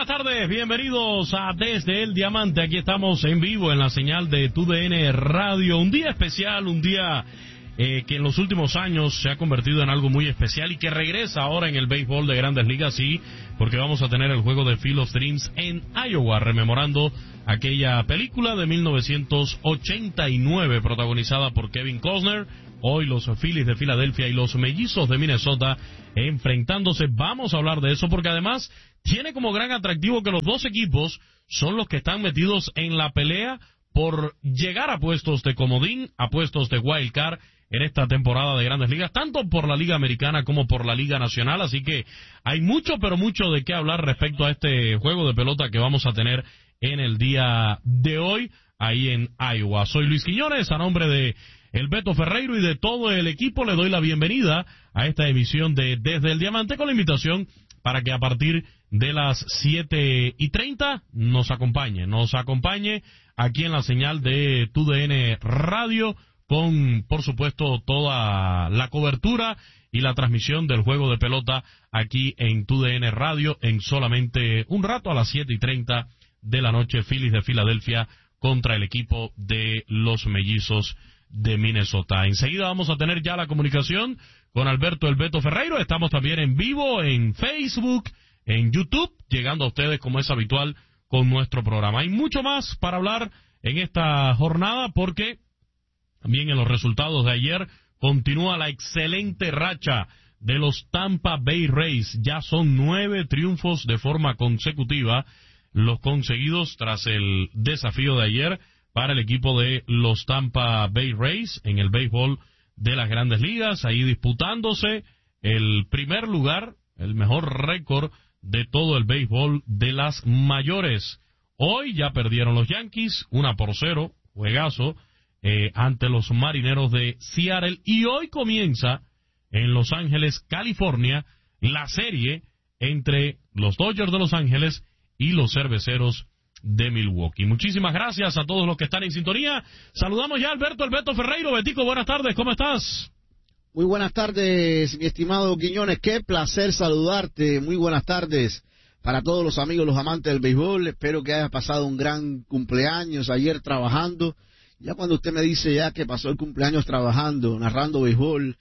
buenas tardes, bienvenidos a Desde el Diamante. Aquí estamos en vivo en la señal de TUDN Radio. Un día especial, un día que en los últimos años se ha convertido en algo muy especial y que regresa ahora en el béisbol de Grandes Ligas, sí, porque vamos a tener el juego de Field of Dreams en Iowa, rememorando aquella película de 1989 protagonizada por Kevin Costner. Hoy los Phillies de Filadelfia y los Mellizos de Minnesota enfrentándose. Vamos a hablar de eso porque además tiene como gran atractivo que los dos equipos son los que están metidos en la pelea por llegar a puestos de comodín, a puestos de wild card en esta temporada de Grandes Ligas, tanto por la Liga Americana como por la Liga Nacional. Así que hay mucho, pero mucho de qué hablar respecto a este juego de pelota que vamos a tener en el día de hoy ahí en Iowa. Soy Luis Quiñones, a nombre de el Beto Ferreiro y de todo el equipo le doy la bienvenida a esta emisión de Desde el Diamante, con la invitación para que a partir de las 7:30 nos acompañe aquí en la señal de TUDN Radio con, por supuesto, toda la cobertura y la transmisión del juego de pelota aquí en TUDN Radio en solamente un rato, a las 7:30 de la noche, Phillies de Filadelfia contra el equipo de los Mellizos de Minnesota. Enseguida vamos a tener ya la comunicación con Alberto el Beto Ferreiro. Estamos también en vivo en Facebook, en YouTube, llegando a ustedes como es habitual con nuestro programa. Hay mucho más para hablar en esta jornada porque también en los resultados de ayer continúa la excelente racha de los Tampa Bay Rays. Ya son 9 triunfos de forma consecutiva los conseguidos tras el desafío de ayer para el equipo de los Tampa Bay Rays en el béisbol de las Grandes Ligas, ahí disputándose el primer lugar, el mejor récord de todo el béisbol de las mayores. Hoy ya perdieron los Yankees 1-0, juegazo, ante los Marineros de Seattle, y hoy comienza en Los Ángeles, California, la serie entre los Dodgers de Los Ángeles y los Cerveceros de Milwaukee. Muchísimas gracias a todos los que están en sintonía. Saludamos ya a Alberto el Beto Ferreiro. Betico, buenas tardes, ¿cómo estás? Muy buenas tardes, mi estimado Quiñones, qué placer saludarte. Muy buenas tardes para todos los amigos, los amantes del béisbol. Espero que hayas pasado un gran cumpleaños ayer trabajando. Ya cuando usted me dice ya que pasó el cumpleaños trabajando, narrando béisbol,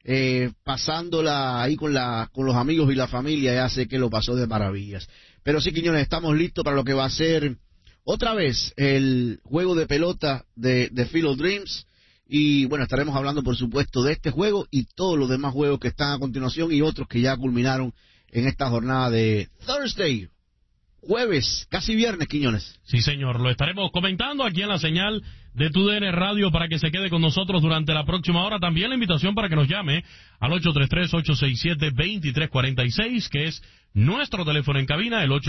pasándola ahí con los amigos y la familia, ya sé que lo pasó de maravillas. Pero sí, Quiñones, estamos listos para lo que va a ser otra vez el juego de pelota de Field of Dreams. Y bueno, estaremos hablando por supuesto de este juego y todos los demás juegos que están a continuación y otros que ya culminaron en esta jornada de Thursday, jueves, casi viernes, Quiñones. Sí, señor, lo estaremos comentando aquí en la señal de TUDN Radio para que se quede con nosotros durante la próxima hora. También la invitación para que nos llame al 833-867-2346, que es nuestro teléfono en cabina, el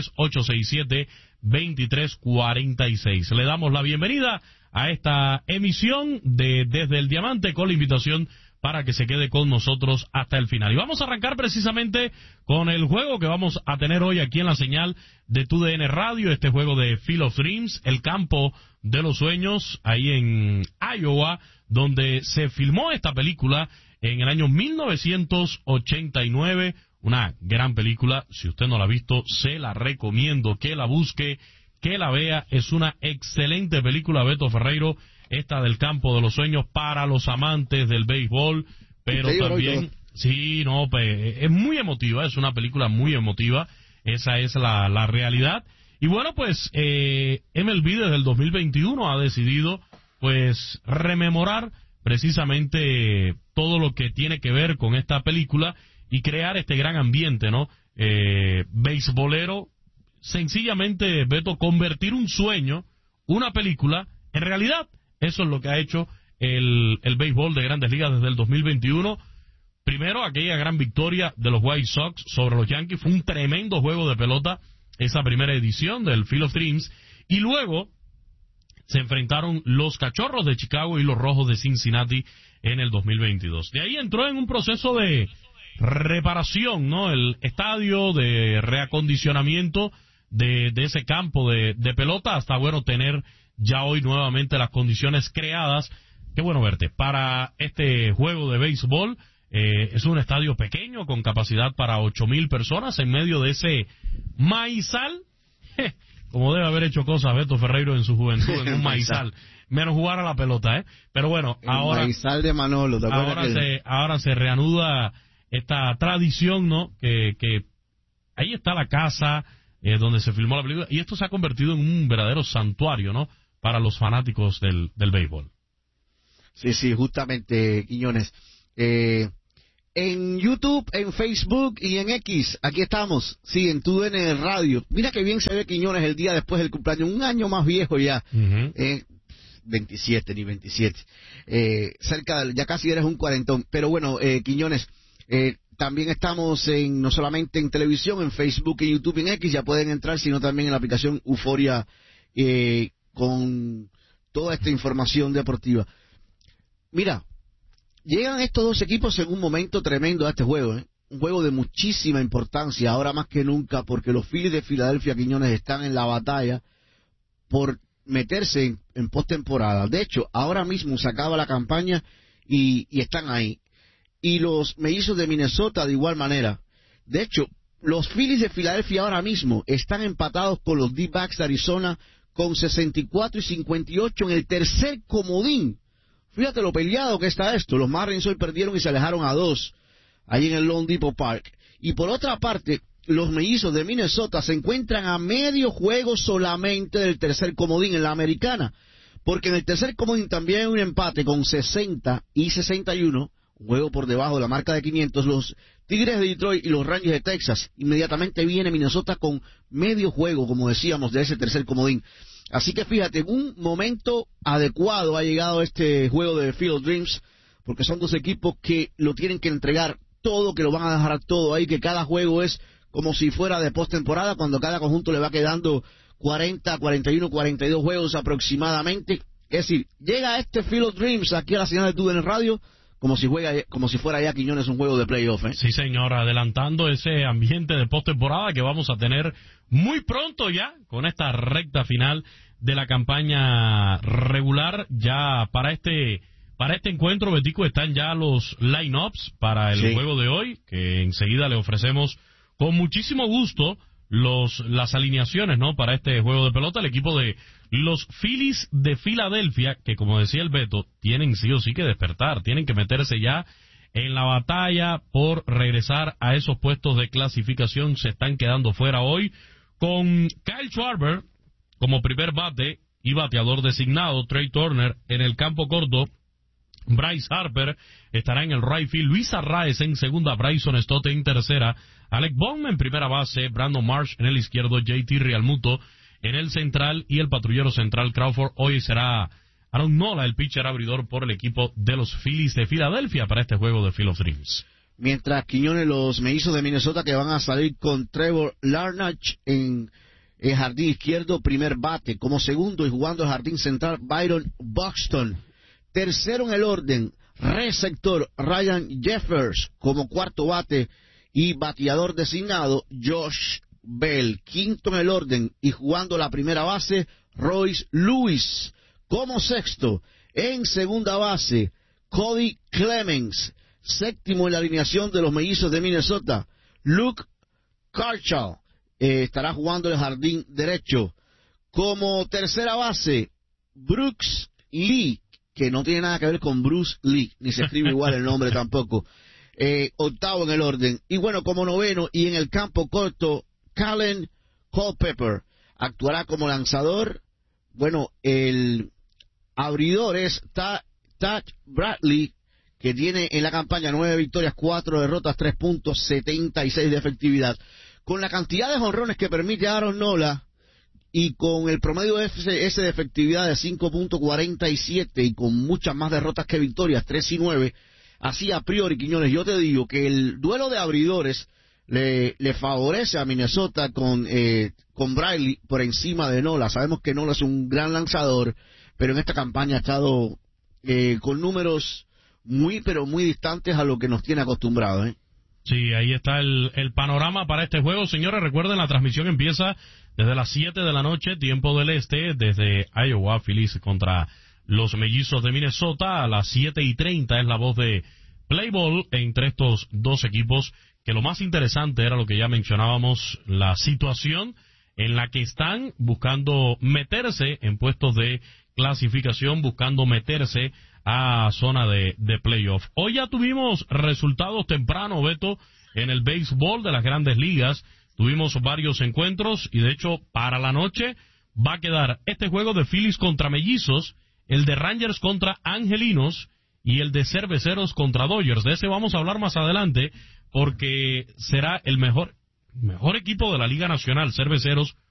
833-867-2346. Le damos la bienvenida a esta emisión de Desde el Diamante con la invitación para que se quede con nosotros hasta el final. Y vamos a arrancar precisamente con el juego que vamos a tener hoy aquí en la señal de TUDN Radio, este juego de Field of Dreams, el campo de los sueños, ahí en Iowa, donde se filmó esta película en el año 1989, una gran película. Si usted no la ha visto, se la recomiendo que la busque, que la vea. Es una excelente película, Beto Ferreiro, esta del campo de los sueños para los amantes del béisbol, pero también, sí, no, es muy emotiva, es una película muy emotiva, esa es la realidad. Y bueno, pues MLB desde el 2021 ha decidido pues rememorar precisamente todo lo que tiene que ver con esta película y crear este gran ambiente, ¿no? Beisbolero, sencillamente, Beto, convertir un sueño, una película, en realidad. Eso es lo que ha hecho el béisbol de Grandes Ligas desde el 2021. Primero, aquella gran victoria de los White Sox sobre los Yankees. Fue un tremendo juego de pelota esa primera edición del Field of Dreams. Y luego se enfrentaron los Cachorros de Chicago y los Rojos de Cincinnati en el 2022. De ahí entró en un proceso de reparación, ¿no? El estadio, de reacondicionamiento de ese campo de pelota hasta, bueno, tener ya hoy nuevamente las condiciones creadas. Qué bueno verte para este juego de béisbol. Es un estadio pequeño con capacidad para 8,000 personas en medio de ese Maizal, como debe haber hecho cosas Beto Ferreiro en su juventud, en un maizal, menos jugar a la pelota, ¿eh? Pero bueno, el maizal de Manolo, ¿te acuerdas ahora se reanuda esta tradición, ¿no? Que ahí está la casa donde se filmó la película, y esto se ha convertido en un verdadero santuario, ¿no? Para los fanáticos del béisbol. Sí, justamente, Quiñones. En YouTube, en Facebook y en X, aquí estamos, sí, en TUDN Radio. Mira que bien se ve Quiñones el día después del cumpleaños, un año más viejo ya, 27, ni 27, ya casi eres un cuarentón. Pero bueno, Quiñones, también estamos no solamente en televisión, en Facebook, en YouTube, en X, ya pueden entrar, sino también en la aplicación Euforia, con toda esta información deportiva. Mira, llegan estos dos equipos en un momento tremendo a este juego, un juego de muchísima importancia, ahora más que nunca, porque los Phillies de Filadelfia, Quiñones, están en la batalla por meterse en postemporada. De hecho, ahora mismo se acaba la campaña y están ahí. Y los Mellizos de Minnesota de igual manera. De hecho, los Phillies de Filadelfia ahora mismo están empatados con los D-backs de Arizona con 64 y 58 en el tercer comodín. Fíjate lo peleado que está esto. Los Marlins hoy perdieron y se alejaron a 2 ahí en el Lone Depot Park. Y por otra parte, los Mellizos de Minnesota se encuentran a medio juego solamente del tercer comodín en la Americana. Porque en el tercer comodín también hay un empate con 60 y 61, un juego por debajo de la marca de 500. Los Tigres de Detroit y los Rangers de Texas. Inmediatamente viene Minnesota con medio juego, como decíamos, de ese tercer comodín. Así que fíjate, en un momento adecuado ha llegado este juego de Field of Dreams, porque son dos equipos que lo tienen que entregar todo, que lo van a dejar todo ahí, que cada juego es como si fuera de postemporada, cuando cada conjunto le va quedando 40, 41, 42 juegos aproximadamente. Es decir, llega este Field of Dreams aquí a la señal de TUDN Radio como si fuera ya, Quiñones, un juego de playoff, ¿eh? Sí, señor, adelantando ese ambiente de postemporada que vamos a tener muy pronto ya, con esta recta final de la campaña regular. Ya para este encuentro, Betico, están ya los line-ups para el juego de hoy, que enseguida le ofrecemos con muchísimo gusto las alineaciones, ¿no? Para este juego de pelota, el equipo de los Phillies de Filadelfia, que como decía el Beto, tienen sí o sí que despertar, tienen que meterse ya en la batalla por regresar a esos puestos de clasificación. Se están quedando fuera hoy con Kyle Schwarber como primer bate y bateador designado, Trey Turner en el campo corto, Bryce Harper estará en el right field, Luis Arraez en segunda, Bryson Stott en tercera, Alec Bohm en primera base, Brandon Marsh en el izquierdo, JT Realmuto en el central y el patrullero central Crawford. Hoy será Aaron Nola el pitcher abridor por el equipo de los Phillies de Filadelfia para este juego de Field of Dreams. Mientras, Quiñones, los Mellizos de Minnesota que van a salir con Trevor Larnach en el jardín izquierdo, primer bate. Como segundo y jugando el jardín central, Byron Buxton. Tercero en el orden, receptor Ryan Jeffers. Como cuarto bate y bateador designado, Josh Bell. Quinto en el orden y jugando la primera base, Royce Lewis. Como sexto, en segunda base, Cody Clemens. Séptimo en la alineación de los Mellizos de Minnesota, Luke Kershaw. Estará jugando el jardín derecho. Como tercera base, Brooks Lee, que no tiene nada que ver con Bruce Lee, ni se escribe igual el nombre tampoco. Octavo en el orden. Y bueno, como noveno y en el campo corto, Colin Culpepper actuará como lanzador. Bueno, el abridor es Taj Bradley, que tiene en la campaña 9 victorias, 4 derrotas, 3.76 de efectividad. Con la cantidad de jonrones que permite Aaron Nola y con el promedio ese de efectividad de 5.47 y con muchas más derrotas que victorias, 3 y 9, así a priori, Quiñones, yo te digo que el duelo de abridores le favorece a Minnesota con Bradley por encima de Nola. Sabemos que Nola es un gran lanzador, pero en esta campaña ha estado con números muy, pero muy distantes a lo que nos tiene acostumbrados, ¿eh? Sí, ahí está el panorama para este juego. Señores, recuerden, la transmisión empieza desde las 7 de la noche, tiempo del este, desde Iowa, Phillies contra los Mellizos de Minnesota. A las 7:30 es la voz de Play Ball entre estos dos equipos que lo más interesante era lo que ya mencionábamos, la situación en la que están buscando meterse en puestos de clasificación, buscando meterse a zona de playoff. Hoy ya tuvimos resultados temprano, Beto, en el béisbol de las Grandes Ligas. Tuvimos varios encuentros y de hecho para la noche va a quedar este juego de Phillies contra Mellizos, el de Rangers contra Angelinos y el de Cerveceros contra Dodgers. De ese vamos a hablar más adelante porque será el mejor equipo de la Liga Nacional, Cerveceros